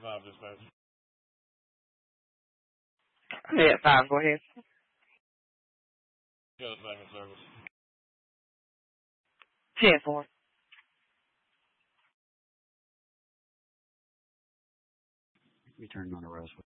5 dispatch. Yeah, 5, go ahead. Got back in service. 10-4. Return on arrest.